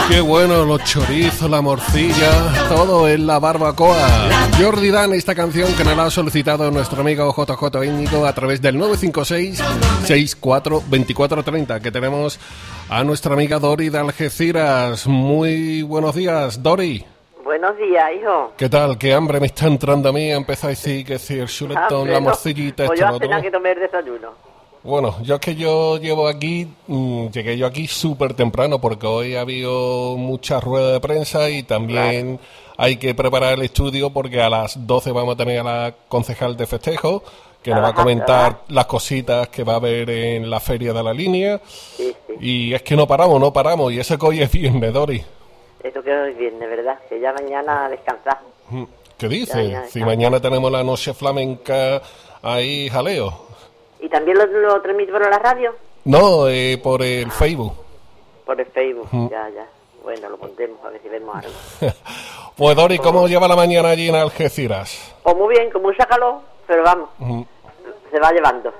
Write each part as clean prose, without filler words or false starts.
Qué bueno, los chorizos, la morcilla, todo en la barbacoa. Jordi Dan, esta canción que nos la ha solicitado nuestro amigo JJ Íñigo a través del 956-642430, que tenemos a nuestra amiga Dori de Algeciras. Muy buenos días, Dori. Buenos días, hijo. ¿Qué tal? ¿Qué hambre me está entrando a mí? Empezó a decir que si el chuletón, la morcillita... Pues yo apenas que tomé el desayuno. Bueno, yo es que yo llevo aquí, llegué yo aquí súper temprano porque hoy ha habido mucha rueda de prensa y también hay que preparar el estudio porque a las 12 vamos a tener a la concejal de festejo que nos va a comentar las cositas que va a haber en la feria de la línea. Sí. Y es que no paramos y eso que hoy es viernes, Dori. Eso que hoy es viernes, ¿verdad? Que ya mañana descansar. ¿Qué dices? Si mañana tenemos la noche flamenca ahí, jaleo. ¿Y también lo transmite por la radio? No, por el Facebook. Por el Facebook, ya. Bueno, lo pondremos a ver si vemos algo. Pues Dori, ¿cómo lleva la mañana allí en Algeciras? Pues muy bien, con mucha calor, pero vamos, se va llevando.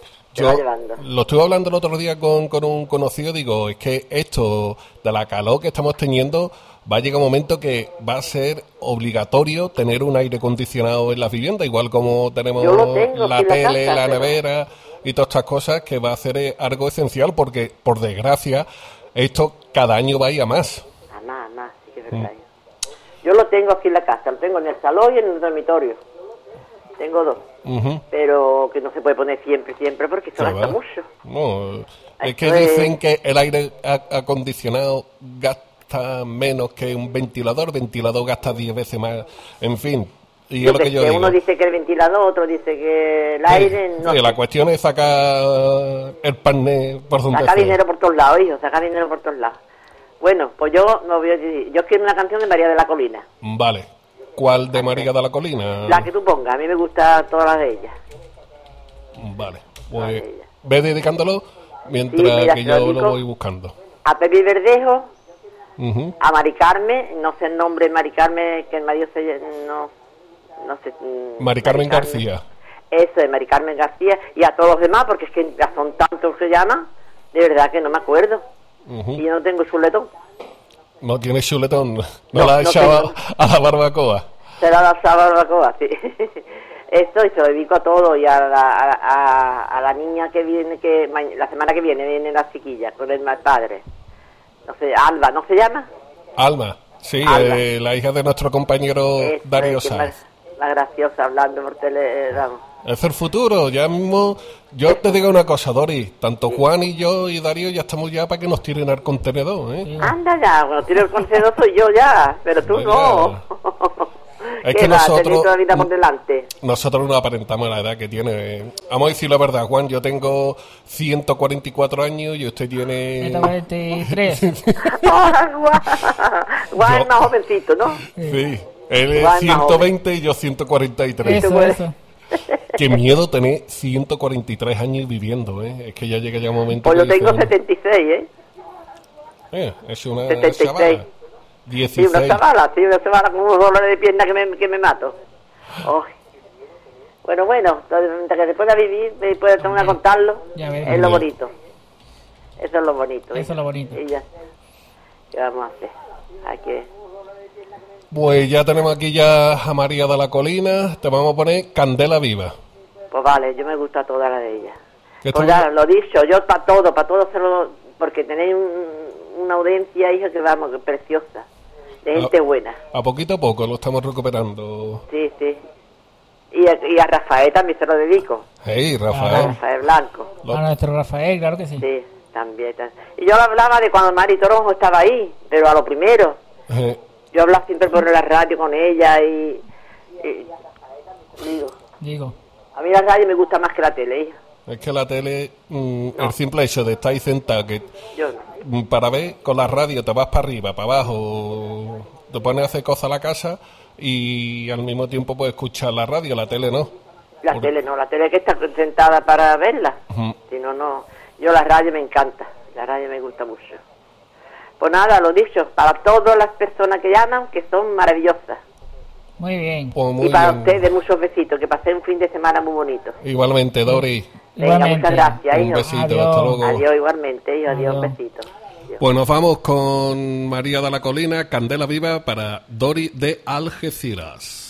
Lo estuve hablando el otro día con un conocido, digo, es que esto de la calor que estamos teniendo va a llegar un momento que va a ser obligatorio tener un aire acondicionado en las viviendas, igual como tenemos la tele, la nevera y todas estas cosas, que va a ser algo esencial porque, por desgracia, esto cada año va a ir a más. A más, sí que es verdad. Yo lo tengo aquí en la casa, lo tengo en el salón y en el dormitorio. Tengo dos, pero que no se puede poner siempre porque eso gasta mucho. No, es que dicen que el aire acondicionado gasta menos que un ventilador gasta 10 veces más, en fin. Y yo lo que yo digo. Uno dice que el ventilador, otro dice que el aire... No sé. La cuestión es sacar el panel por donde sacar dinero por todos lados, hijo, sacar dinero por todos lados. Bueno, pues yo quiero una canción de María de la Colina. Vale. ¿Cuál de María de la Colina? La que tú pongas, a mí me gusta todas las de ella. Vale, pues ve dedicándolo mientras que yo lo voy buscando. A Pepi Verdejo, a Mari Carmen, no sé el nombre, Mari Carmen, que el marido no sé. Mari Carmen García. Eso, de Mari Carmen García, y a todos los demás, porque es que ya son tantos que llaman, de verdad que no me acuerdo. Y yo no tengo chuletón. No tiene chuletón, no la ha echado a la barbacoa. Se la ha echado a la barbacoa, sí. Esto, y se lo dedico a todo, y a la niña que viene, la semana que viene la chiquilla con el padre. No sé, Alba, ¿no se llama? Alma, sí, la hija de nuestro compañero Darío Sáenz. La graciosa, hablando por teléfono. Es el futuro, ya mismo. Yo te digo una cosa, Dori, tanto Juan y yo y Darío ya estamos ya para que nos tiren al contenedor, ¿eh? Anda ya, bueno, tiro el contenedor soy yo ya, pero tú pues no. Es que nosotros no nos aparentamos la edad que tiene. Vamos a decir la verdad, Juan, yo tengo 144 años y usted tiene... 143. Juan es más jovencito, ¿no? Sí, él es 120 y yo 143. Eso. Qué miedo tener 143 años viviendo, ¿eh? Es que ya llega ya un momento... Pues yo tengo 76, es una 76. chavala. 16. Sí, una chavala con unos dolores de pierna que me mato. Oh. Bueno, mientras que se pueda vivir, se puede tomar a contarlo, es lo bonito. Eso es lo bonito. Eso es lo bonito. Y ya, ¿qué vamos a hacer? Hay que... Pues ya tenemos aquí ya a María de la Colina, te vamos a poner Candela Viva. Pues vale, yo me gusta toda la de ella. Pues ya, lo dicho, yo para todo hacerlo, porque tenéis una audiencia, hija, que vamos, que preciosa, de gente buena. A poquito a poco lo estamos recuperando. Sí. Y a Rafael también se lo dedico. Hey, Rafael. Rafael Blanco. A nuestro Rafael, claro que sí. Sí, también. Y yo hablaba de cuando Mari Toronjo estaba ahí, pero a lo primero. Yo hablaba siempre por la radio con ella y digo. A mí la radio me gusta más que la tele, hija. Es que la tele, el simple hecho de estar ahí sentado, que para ver con la radio te vas para arriba, para abajo, te pones a hacer cosas a la casa y al mismo tiempo puedes escuchar la radio, la tele no. La tele hay que estar sentada para verla. Si no. Yo la radio me encanta, la radio me gusta mucho. Pues nada, lo dicho, para todas las personas que llaman, que son maravillosas. Muy bien. Pues muy y para bien. ustedes, muchos besitos, que pasen un fin de semana muy bonito. Igualmente, Dori. Venga, muchas gracias, Un hijo. besito, Adiós. hasta luego. Adiós, igualmente, hijo, adiós, un besito. Dios. Pues nos vamos con María de la Colina, Candela Viva para Dori de Algeciras.